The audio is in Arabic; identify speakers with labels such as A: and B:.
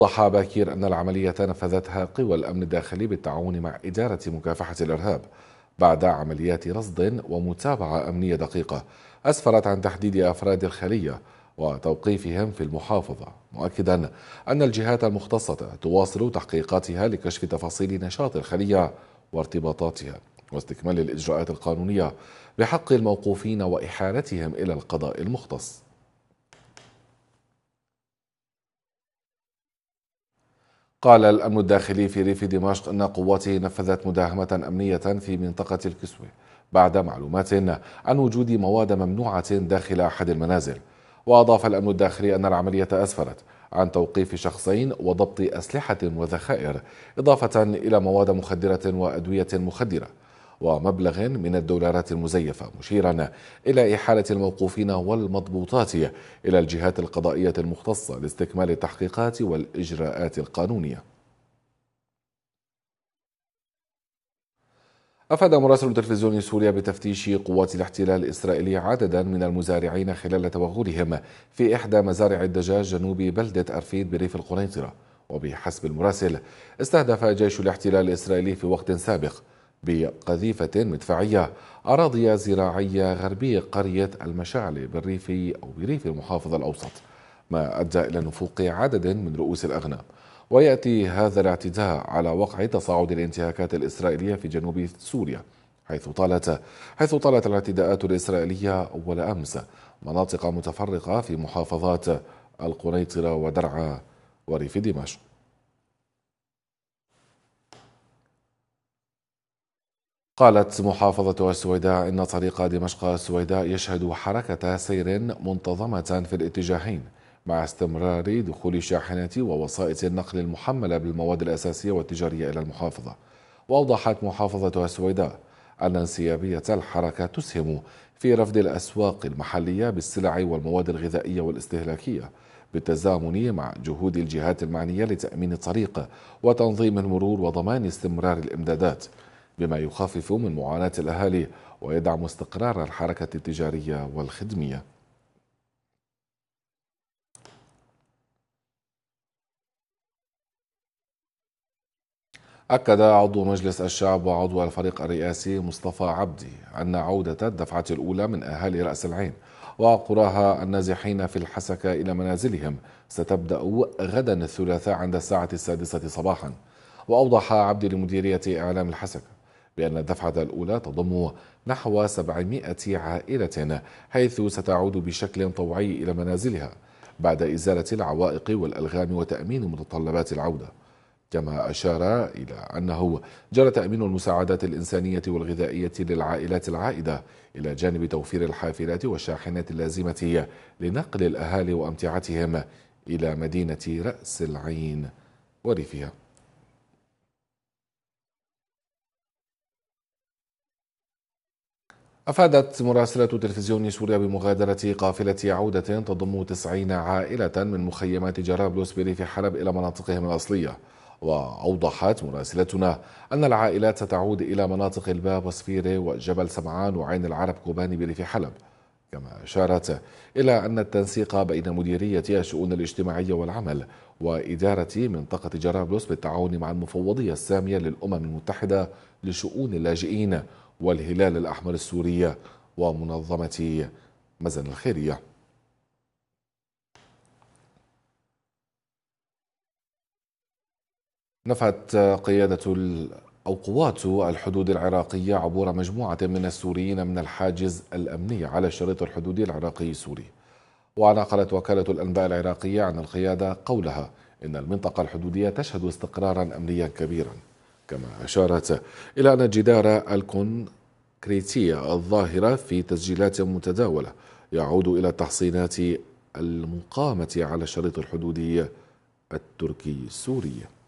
A: وضح باكير أن العملية نفذتها قوى الأمن الداخلي بالتعاون مع إدارة مكافحة الإرهاب بعد عمليات رصد ومتابعة أمنية دقيقة أسفرت عن تحديد أفراد الخلية وتوقيفهم في المحافظة، مؤكدا أن الجهات المختصة تواصل تحقيقاتها لكشف تفاصيل نشاط الخلية وارتباطاتها واستكمال الإجراءات القانونية بحق الموقوفين وإحالتهم إلى القضاء المختص. قال الأمن الداخلي في ريف دمشق أن قواته نفذت مداهمة أمنية في منطقة الكسوة بعد معلومات عن وجود مواد ممنوعة داخل أحد المنازل. وأضاف الأمن الداخلي أن العملية أسفرت عن توقيف شخصين وضبط أسلحة وذخائر، إضافة إلى مواد مخدرة وأدوية مخدرة ومبلغ من الدولارات المزيفة، مشيرا إلى إحالة الموقوفين والمضبوطات إلى الجهات القضائية المختصة لاستكمال التحقيقات والإجراءات القانونية. أفاد مراسل تلفزيون سوريا بتفتيش قوات الاحتلال الإسرائيلي عددا من المزارعين خلال توغلهم في إحدى مزارع الدجاج جنوب بلدة أرفيد بريف القنيطرة. وبحسب المراسل استهدف جيش الاحتلال الإسرائيلي في وقت سابق بقذيفة مدفعية أراضي زراعية غربي قرية المشاعل بريف المحافظة الأوسط، ما أدى إلى نفوق عدد من رؤوس الأغنام. ويأتي هذا الاعتداء على وقع تصاعد الانتهاكات الإسرائيلية في جنوب سوريا، حيث طالت الاعتداءات الإسرائيلية أول أمس مناطق متفرقة في محافظات القنيطرة ودرعا وريف دمشق. قالت محافظة السويداء إن طريق دمشق السويداء يشهد حركة سير منتظمة في الاتجاهين، مع استمرار دخول الشاحنات ووسائط النقل المحملة بالمواد الأساسية والتجارية إلى المحافظة. وأوضحت محافظة السويداء أن انسيابية الحركة تسهم في رفد الأسواق المحلية بالسلع والمواد الغذائية والاستهلاكية، بالتزامن مع جهود الجهات المعنية لتأمين الطريق وتنظيم المرور وضمان استمرار الإمدادات، بما يخفف من معاناة الأهالي ويدعم استقرار الحركة التجارية والخدمية. أكد عضو مجلس الشعب وعضو الفريق الرئاسي مصطفى عبدي أن عودة الدفعة الأولى من أهالي رأس العين وقراها النازحين في الحسكة إلى منازلهم ستبدأ غدا الثلاثاء عند الساعة 6 صباحا. وأوضح عبدي لمديرية إعلام الحسكة بأن الدفعة الأولى تضم نحو 700 عائلة، حيث ستعود بشكل طوعي إلى منازلها بعد إزالة العوائق والألغام وتأمين متطلبات العودة. كما أشار إلى أنه جرى تأمين المساعدات الإنسانية والغذائية للعائلات العائدة، إلى جانب توفير الحافلات والشاحنات اللازمة لنقل الأهالي وأمتعتهم إلى مدينة رأس العين وريفها. أفادت مراسلة تلفزيون سوريا بمغادرة قافلة عودة تضم 90 عائلة من مخيمات جرابلس بريف حلب إلى مناطقهم الأصلية. وأوضحت مراسلتنا أن العائلات ستعود إلى مناطق الباب وسفيرة وجبل سمعان وعين العرب كوباني بريف حلب. كما أشارت إلى أن التنسيق بين مديرية الشؤون الاجتماعية والعمل وإدارة منطقة جرابلس بالتعاون مع المفوضية السامية للأمم المتحدة لشؤون اللاجئين والهلال الأحمر السوري ومنظمة مزن الخيرية. نفت قوات الحدود العراقية عبور مجموعة من السوريين من الحاجز الأمني على الشريط الحدودي العراقي السوري. ونقلت وكالة الأنباء العراقية عن القيادة قولها إن المنطقة الحدودية تشهد استقرارا أمنيا كبيرا. كما أشارت إلى أن الجدار الكونكريتية الظاهرة في تسجيلات متداولة يعود إلى التحصينات المقامة على الشريط الحدودي التركي السوري.